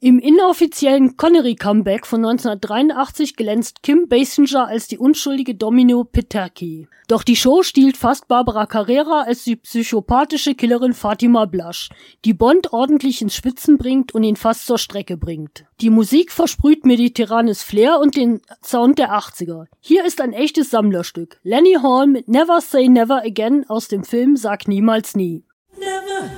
Im inoffiziellen Connery-Comeback von 1983 glänzt Kim Basinger als die unschuldige Domino Peterki. Doch die Show stiehlt fast Barbara Carrera als die psychopathische Killerin Fatima Blush, die Bond ordentlich ins Schwitzen bringt und ihn fast zur Strecke bringt. Die Musik versprüht mediterranes Flair und den Sound der 80er. Hier ist ein echtes Sammlerstück. Lenny Hall mit Never Say Never Again aus dem Film Sag niemals nie.